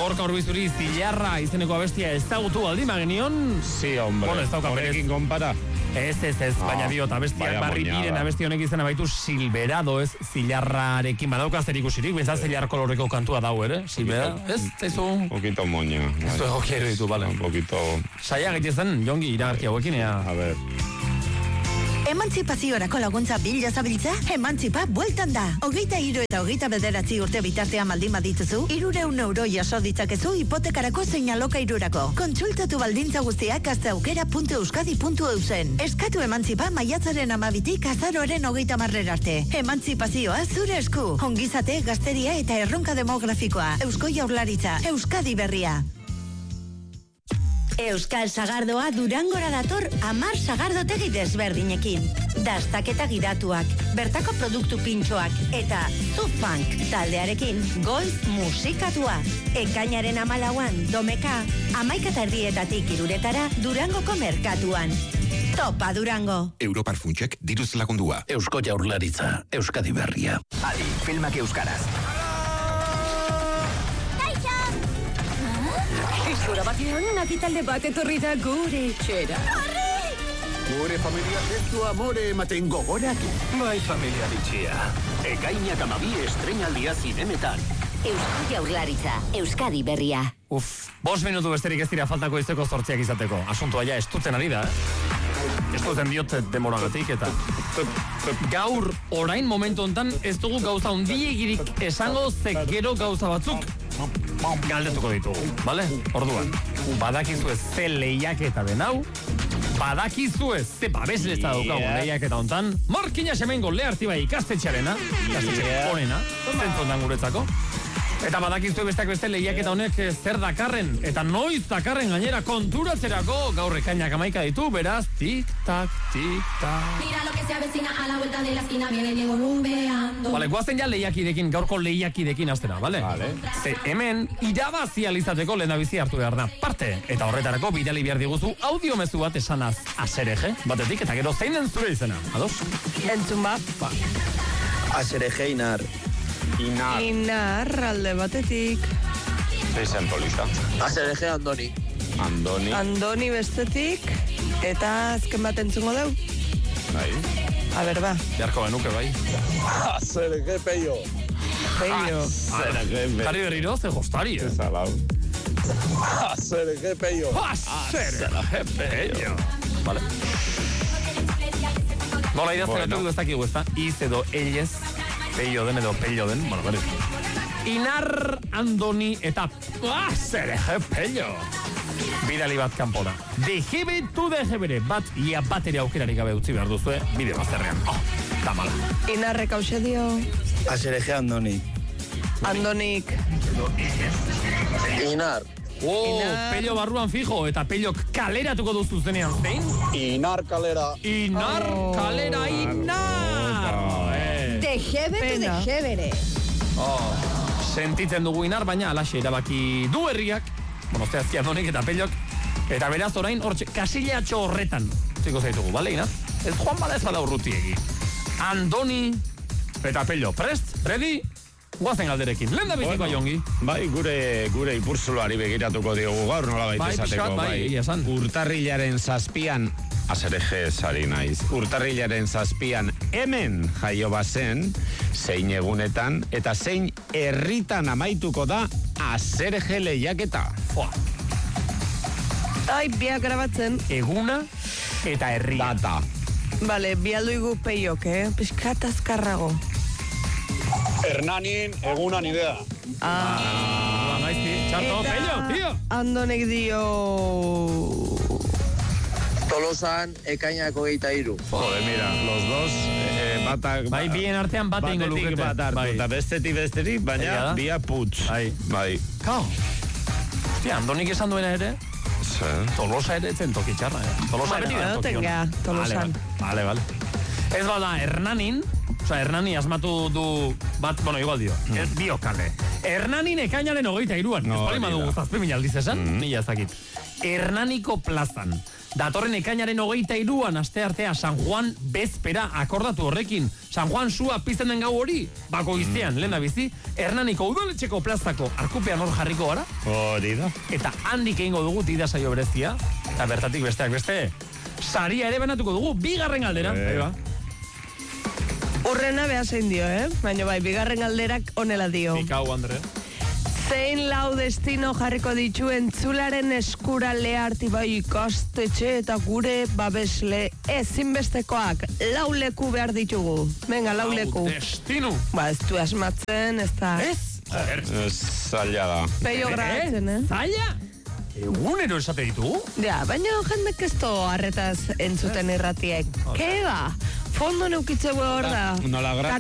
Gorka Urbizuri Zilarra izeneko abestia ezagutu baldin magenion. Sí, hombre. Bueno, ez dauka Honekin konpara. Ez, baina diot, abestiak barri biren abesti honek izena baitu Silberado, ez, Zilarrarekin badauka zer ikusirik, bezaz Zilar koloreko kantua dau, ere? Silberado, ez? Ezu? Un poquito moña. Ezu egokiero ditu, bale. Un poquito... Saia gaitezen, Jongi, iragarki hauekin, ea. A ver... Emantzipaziorako laguntza bila zabiltza? Emantzipa bueltan da. 23 eta 29 urte bitartean baldin badituzu, 300 euro jaso ditzakezu hipotekarako zein alokairurako. Kontsultatu baldintza guztiak gazteaukera.euskadi.eusen. Eskatu emantzipa maiatzaren 12tik azaroaren 30 arte. Emantzipazioa zure esku. Ongizate, gazteria eta erronka demografikoa. Eusko Jaurlaritza, Euskadi berria. Euskal Sagardoa Durangora dator 10 sagardotegi desberdinekin. Dastaketa gidatuak, bertako produktu pintxoak eta Zufunk taldearekin goiz musikatua. Ekainaren 14an Domeka, 11:30 iruretara Durangoko merkatuan. Topa Durango. Europar Funtsek diruz lagundua. Eusko Jaurlaritza, Euskadi berria. Adi, filmak euskaraz. Izura batean, nakitalde bat etorri da gure etxera. Gure familia zezu amore ematen gogoratu. Bai familia bitxia. Ekainak 12 estreinaldia zinemetan. Eusko Jaurlaritza, Euskadi berria. 5 minutu besterik ez dira faltako izteko 8 izateko. Asuntoa ja estutzen ari da, Estutzen diot demoragatik eta... Gaur, orain momentu hontan, ez dugu gauza handiegirik esango gero gauza batzuk galdetuko ditugu, bale? Orduan, badakizue ze lehiaketa den hau, badakizue ze babesleza daukagu lehiaketa hontan, Markina Semengo Lehartibai ikastetxearena, ikastetxearen honena, zentzontan guretzako. Eta badakizue besteak beste lehiaketa honek zer dakarren, eta noiz dakarren gainera konturatzerako gaur ekainak 11 ditu, beraz, tik-tak, tik-tak. Mira lo que se avecina a la vuelta de la esquina, viene Diego rumbeando. Vale, guazen ja lehiakidekin, gaurko lehiakidekin aztera, vale? Ze hemen irabazi alizateko lehendabizi hartu behar da parte, eta horretarako bidali behar diguzu audio mezu bat esanaz asereje, batetik, eta gero zein den zure izena, ados? Entzun bat. Asereje Inar. Inar alde batetik. Zeizen polita. Asereje Andoni. Andoni bestetik. Eta azken bat entzungo deu. Bai. A ber, ba. Jarko benuke, bai. Asereje Peio. Jari berriro, ze jostari, Asereje Peio. Asereje Peio. Vale. Nola idazten ez dakigu, ez da? Iz edo ellez. Peio den edo peio den, bueno, berriz. Inar, Andoni eta Asereje Peio. Bidali bat kanpora. DGB tu DGB, bat ia bateria aukerarik gabe utzi behar duzue, bide bazterrean. Tamala. Inarrek hause dio. Asereje Andoni. Andonik. Inar. Pello barruan fijo, eta Pellok kaleratuko duzu zenean, zein? Inar kalera. Inar kalera, Inar! Degebere, degebere. Sentitzen dugu Inar, baina alaxe erabaki du herriak, bueno, zehazki Andonik eta Pellok, eta beraz orain, hortxe, kasilatxo horretan, ziko zaitugu, bale, Inar? Ez joan bada ez bada urrutiegi. Andoni eta Pello, prest? Ready? Guazen galderekin, lehen da bizikoa Jongi. Bai, gure ipurzuloari begiratuko diogu gaur nola baita esateko. Bai, Urtarrilaren 7an, asereje sari naiz, urtarrilaren 7an hemen jaio bazen, zein egunetan, eta zein herritan amaituko da asereje lehiaketa. Ai, biak grabatzen. Eguna eta herria. Data. Vale, bialduigu Peiok, Piskat azkarrago. Hernanin egunan idea. Txarto, Pello, tío. Andonek dio... Tolosan ekainako 23. Joder, mira, los dos batak... Bai, bien artean bate ingo lukete. Batetik bat hartu, eta bestetik, baina bia putz. Bai. Kao. Hostia, Andonik esan duena ere? Tolosa ere etzen toki txarra, Tolosa beti da toki hona. Tolosan. Vale. Ez bada, Hernanin, Hernani asmatu du bat, bueno, igual dio, ez dio kale. Hernanin ekainaren 23an, ez pali madugu 7.000 aldiz esan, nila ezakit. Hernaniko plazan, Datorren ekainaren 23an asteartea San Juan bezpera akordatu horrekin. San Juan sua pizten den gau hori, bako iztean, lehen bizi, Hernaniko udaletxeko plazako arkupean hor jarriko gara. Hori da. Eta handik egingo dugu tida saio berezia, eta bertatik besteak beste, saria ere banatuko dugu, bigarren galdera. Urrena beha zein dio, Baina bai, bigarren galderak onela dio. Pikau, Andre. Zein lau destino jarriko ditu entzularen eskura leharti bai ikastetxe eta gure babesle ezinbestekoak. Lau leku behar ditugu. Venga, lau leku. Destino. Ez du asmatzen, ez da. Zaila da. Peio gratzen, Zaila? Egunero esate ditugu? Ja, baina jendek ez do harretaz entzuten irratiek. Keba? Fondo neukitzeu hor da. Nola